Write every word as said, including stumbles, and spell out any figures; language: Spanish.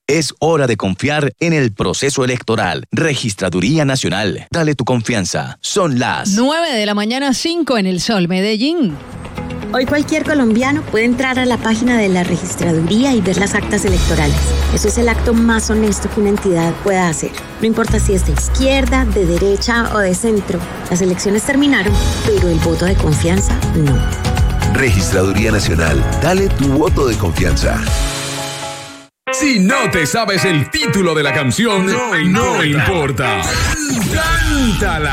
Es hora de confiar en el proceso electoral. Registraduría Nacional. Dale tu confianza. Son las nueve de la mañana, cinco en El Sol, Medellín. Hoy cualquier colombiano puede entrar a la página de la registraduría y ver las actas electorales. Eso es el acto más honesto que una entidad pueda hacer. No importa si es de izquierda, de derecha o de centro. Las elecciones terminaron, pero el voto de confianza no. Registraduría Nacional. Dale tu voto de confianza. Si no te sabes el título de la canción, no, no importa. Cántala.